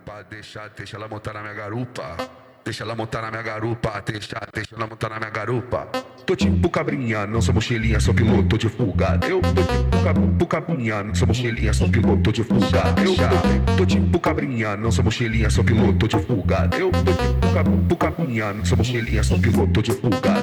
garupa, deixa ela montar na minha garupa. Deixa ela montar na minha garupa, deixa ela montar na minha garupa. Tô tipo cabrinha, não sou mochilinha, sou piloto de fuga. Eu tô tipo cabrinha, não sou mochilinha, sou piloto de fuga. Eu tô tipo cabrinha, não sou mochilinha, sou piloto de fuga. Eu tô tipo cabrinha, não sou mochilinha, sou piloto de fuga.